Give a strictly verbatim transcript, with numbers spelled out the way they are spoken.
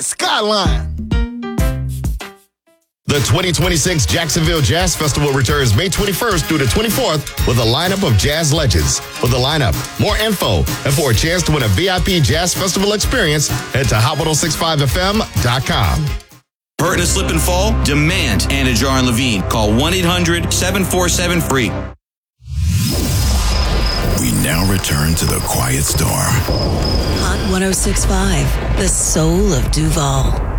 at Skyline. The twenty twenty-six Jacksonville Jazz Festival returns May twenty-first through the twenty-fourth with a lineup of jazz legends. For the lineup, more info, and for a chance to win a V I P Jazz Festival experience, head to hot ten sixty-five F M dot com. Hurt in a slip and fall? Demand Anajar and Levine. Call one eight hundred seven four seven free. We now return to the Quiet Storm. Hot ten sixty-five, the soul of Duval.